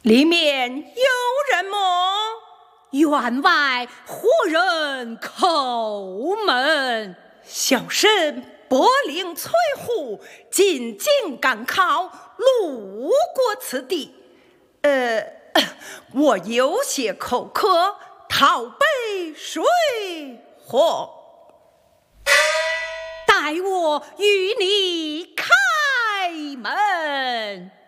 里面有人么？ 员外何人叩门？ 小生柏林翠户进京赶考，路过此地。我有些口渴，讨杯水喝。 待我与你开门。